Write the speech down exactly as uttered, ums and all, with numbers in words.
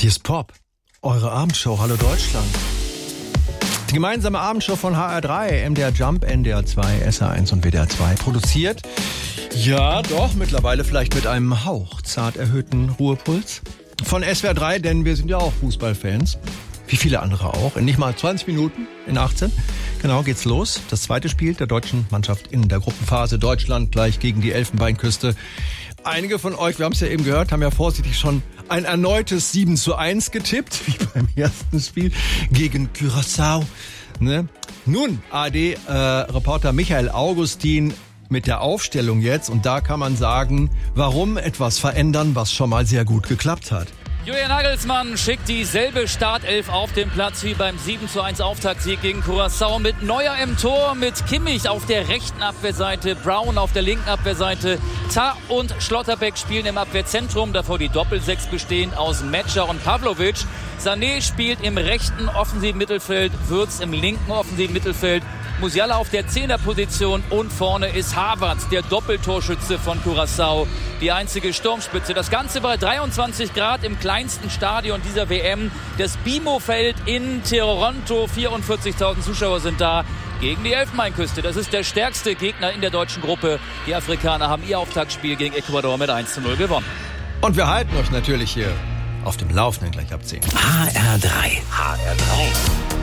Hier ist Pop, eure Abendshow, Hallo Deutschland. Die gemeinsame Abendshow von H R drei, M D R Jump, N D R zwei, S R eins und W D R zwei. Produziert, ja doch, mittlerweile vielleicht mit einem Hauch zart erhöhten Ruhepuls. Von S W R drei, denn wir sind ja auch Fußballfans. Wie viele andere auch. In nicht mal zwanzig Minuten, in achtzehn. Genau, geht's los. Das zweite Spiel der deutschen Mannschaft in der Gruppenphase. Deutschland gleich gegen die Elfenbeinküste. Einige von euch, wir haben es ja eben gehört, haben ja vorsichtig schon ein erneutes sieben zu eins getippt, wie beim ersten Spiel gegen Curaçao. Ne? Nun, A R D-Reporter äh, Michael Augustin mit der Aufstellung jetzt. Und da kann man sagen, warum etwas verändern, was schon mal sehr gut geklappt hat. Julian Nagelsmann schickt dieselbe Startelf auf den Platz wie beim sieben zu eins Auftaktsieg gegen Curaçao mit Neuer im Tor, mit Kimmich auf der rechten Abwehrseite, Brown auf der linken Abwehrseite, Tah und Schlotterbeck spielen im Abwehrzentrum, davor die Doppelsechs bestehen aus Metscher und Pavlovic. Sané spielt im rechten offensiven Mittelfeld, Würz im linken offensiven Mittelfeld, Musiala auf der Zehnerposition und vorne ist Havertz, der Doppeltorschütze von Curaçao, die einzige Sturmspitze. Das Ganze bei dreiundzwanzig Grad im kleinsten Stadion dieser W M. Das BMO-Feld in Toronto, vierundvierzigtausend Zuschauer sind da gegen die Elfenbeinküste. Das ist der stärkste Gegner in der deutschen Gruppe. Die Afrikaner haben ihr Auftaktspiel gegen Ecuador mit eins zu null gewonnen. Und wir halten euch natürlich hier auf dem Laufenden gleich ab zehn. H R drei. H R drei.